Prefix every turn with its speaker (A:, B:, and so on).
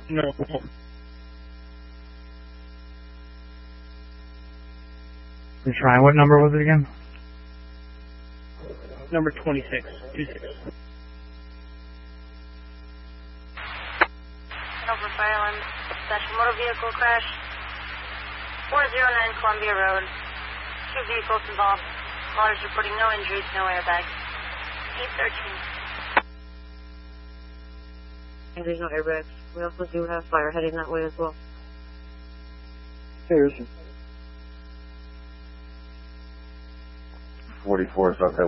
A: No.
B: You're trying. What number was it again?
A: Number 26. 26.
C: Over Fire Island, special motor vehicle crash. 409 Columbia Road. 2 vehicles involved. Waters reporting no injuries, no airbags. 813.
D: And there's no airbags. We also do have fire heading that way as well.
E: Here's 44 South